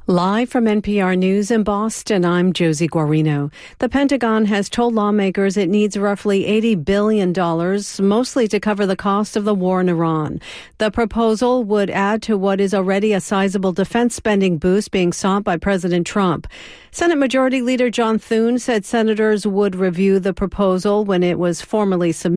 Live from NPR News in Boston, I'm Josie Guarino. The Pentagon has told lawmakers it needs roughly $80 billion, mostly to cover the cost of the war in Iran. The proposal would add to what is already a sizable defense spending boost being sought by President Trump. Senate Majority Leader John Thune said senators would review the proposal when it was formally submitted.